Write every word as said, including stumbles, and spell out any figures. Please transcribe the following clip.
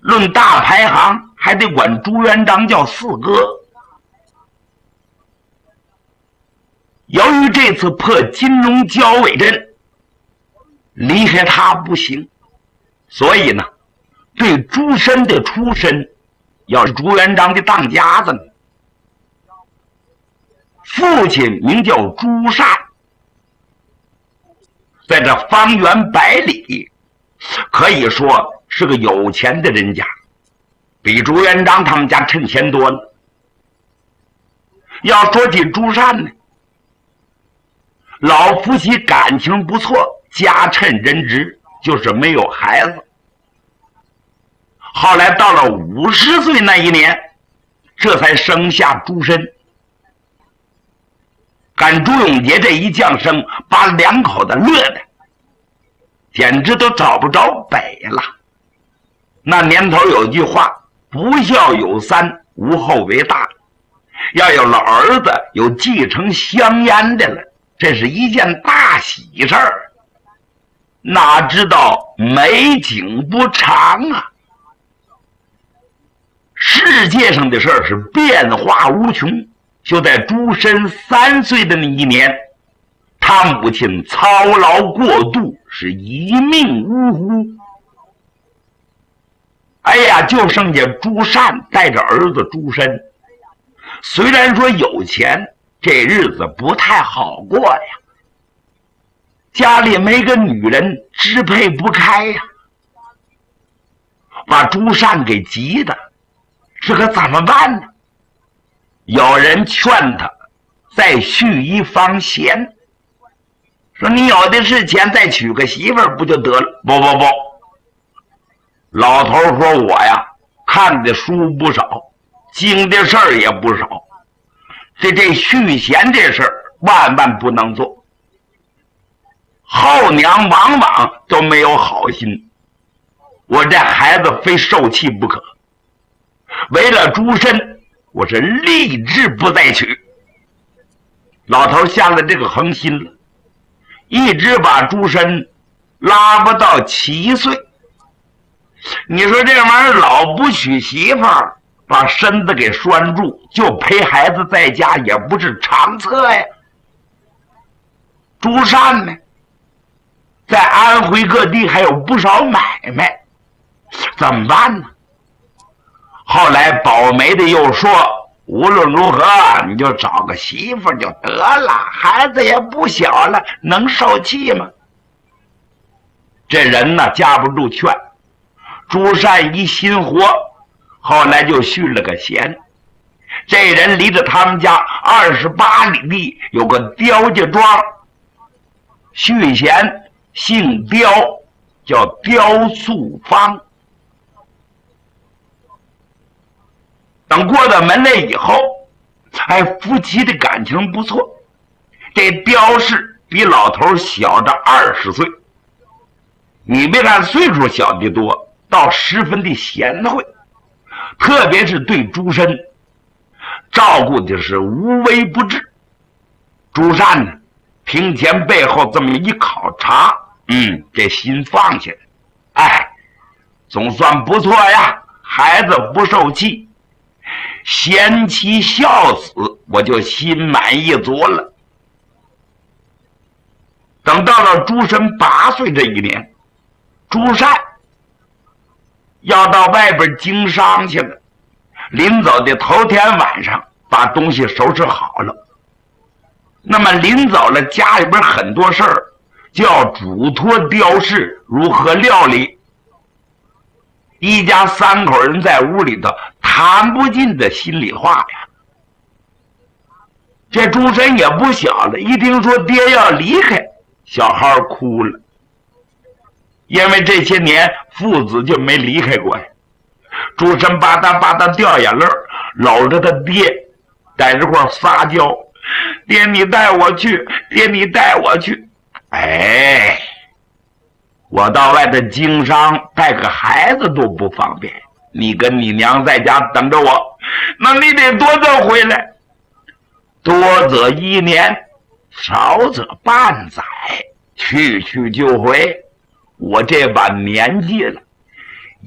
论大排行还得管朱元璋叫四哥。由于这次破金龙交尾阵离开他不行，所以呢，对朱深的出身要是朱元璋的当家子呢。父亲名叫朱善，在这方圆百里可以说是个有钱的人家，比朱元璋他们家趁钱多了。要说起朱善呢，老夫妻感情不错，家趁人直，就是没有孩子。后来到了五十岁那一年，这才生下朱深。赶朱永杰这一降生，把两口子乐的简直都找不着北了。那年头有句话，不孝有三，无后为大。要有了儿子，有继承香烟的了，这是一件大喜事儿。哪知道美景不长啊！世界上的事儿是变化无穷。就在朱深三岁的那一年，他母亲操劳过度，是一命呜呼。哎呀，就剩下朱善带着儿子朱深。虽然说有钱，这日子不太好过呀。家里没个女人支配不开呀，把朱善给急的，这可怎么办呢？有人劝他再续一房闲，说你有的是钱，再娶个媳妇儿不就得了？不不不，老头说我呀看的书不少，经的事儿也不少，这这续弦这事儿万万不能做。后娘往往都没有好心，我这孩子非受气不可。为了朱深，我是立志不再娶。老头下了这个横心了，一直把朱深拉不到七岁。你说这玩意儿老不娶媳妇儿，把身子给拴住，就陪孩子在家也不是长策呀。朱善呢，在安徽各地还有不少买卖，怎么办呢？后来保媒的又说，无论如何你就找个媳妇就得了，孩子也不小了，能受气吗？这人呢架不住劝，朱善一心活，后来就续了个弦。这人离着他们家二十八里地有个刁家庄，续弦姓刁，叫刁素芳。等过到门来以后，哎，夫妻的感情不错。这刁氏比老头小着二十岁，你别看岁数小的多，倒十分的贤惠，特别是对朱深照顾的是无微不至。朱善呢，庭前背后这么一考察，嗯，这心放下了，哎，总算不错呀，孩子不受气。贤妻孝子，我就心满意足了。等到了朱深八岁这一年，朱善要到外边经商去了。临走的头天晚上，把东西收拾好了。那么临走了，家里边很多事儿就要嘱托刁氏如何料理。一家三口人在屋里头谈不尽的心里话呀。这朱深也不小了，一听说爹要离开，小孩哭了。因为这些年父子就没离开过呀。朱深吧嗒吧嗒掉眼泪，搂着他爹在这块撒娇，爹你带我去，爹你带我去。哎，我到外头经商，带个孩子都不方便，你跟你娘在家等着我，那你得多早回来？多则一年，少则半载，去去就回。我这把年纪了，